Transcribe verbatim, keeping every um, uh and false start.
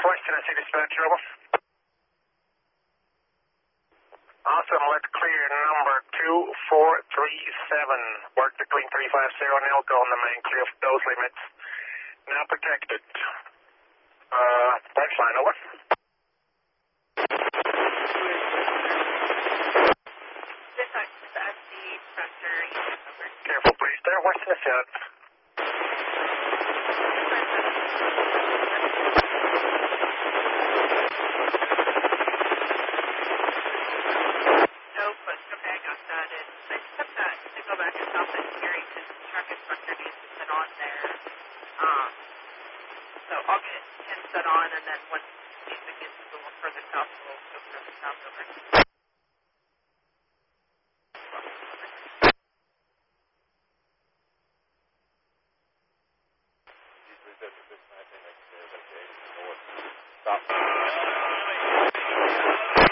West Tennessee dispatch, over. Awesome, let's clear number two four three seven. Work between three five zero and Elko on the main, clear of those limits. Now protected. Uh, that's fine, over. Careful, please. There, West Tennessee. Stop.